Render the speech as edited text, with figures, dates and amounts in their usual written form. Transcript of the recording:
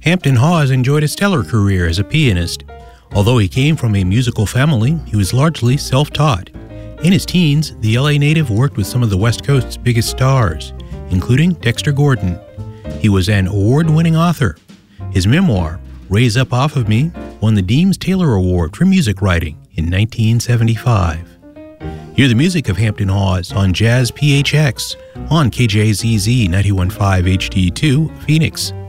Hampton Hawes enjoyed a stellar career as a pianist. Although he came from a musical family, he was largely self-taught. In his teens, the LA native worked with some of the West Coast's biggest stars, including Dexter Gordon. He was an award-winning author. His memoir, Raise Up Off of Me, won the Deems Taylor Award for music writing in 1975. Hear the music of Hampton Hawes on Jazz PHX on KJZZ 91.5 HD2, Phoenix.